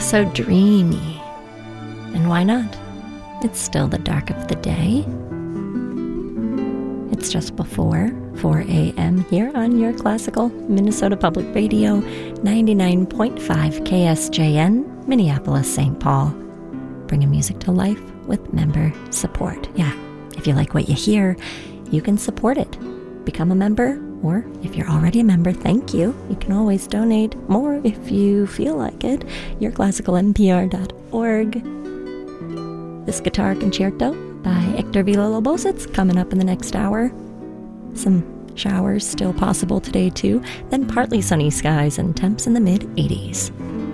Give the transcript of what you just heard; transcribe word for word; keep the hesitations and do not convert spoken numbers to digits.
so dreamy. And why not? It's still the dark of the day. It's just before four a.m. here on your classical Minnesota Public Radio, ninety-nine point five K S J N, Minneapolis, Saint Paul. Bringing music to life with member support. Yeah, if you like what you hear, you can support it. Become a member, or if you're already a member, thank you. You can always donate more if you feel like it. your classical n p r dot org. This guitar concerto by Hector Villa-Lobos coming up in the next hour. Some showers still possible today too, then partly sunny skies and temps in the mid eighties.